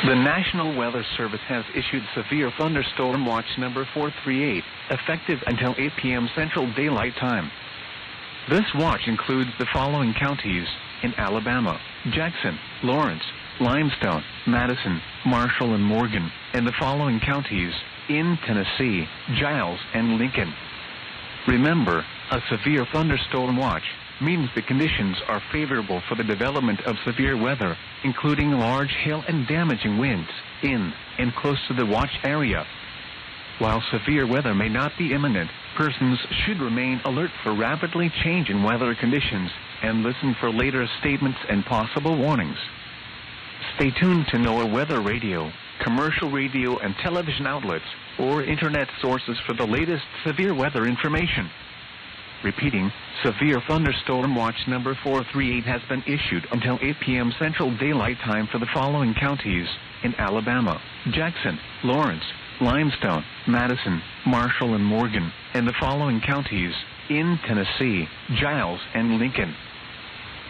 The National Weather Service has issued Severe Thunderstorm Watch number 438, effective until 8 p.m. Central Daylight Time. This watch includes the following counties in Alabama: Jackson, Lawrence, Limestone, Madison, Marshall, and Morgan, and the following counties in Tennessee: Giles and Lincoln. Remember, a severe thunderstorm watch means the conditions are favorable for the development of severe weather, including large hail and damaging winds in and close to the watch area. While severe weather may not be imminent, persons should remain alert for rapidly changing weather conditions and listen for later statements and possible warnings. Stay tuned to NOAA Weather Radio, commercial radio and television outlets, or internet sources for the latest severe weather information. Repeating, Severe Thunderstorm Watch number 438 has been issued until 8 p.m. Central Daylight Time for the following counties in Alabama: Jackson, Lawrence, Limestone, Madison, Marshall, and Morgan, and the following counties in Tennessee: Giles and Lincoln.